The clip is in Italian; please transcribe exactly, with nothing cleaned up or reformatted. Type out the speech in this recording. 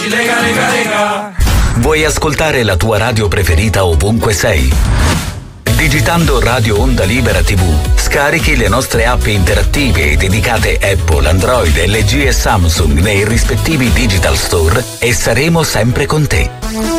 Lega, lega, lega. Vuoi ascoltare la tua radio preferita ovunque sei? Digitando Radio Onda Libera tivù, scarichi le nostre app interattive dedicate Apple, Android, L G e Samsung nei rispettivi digital store e saremo sempre con te.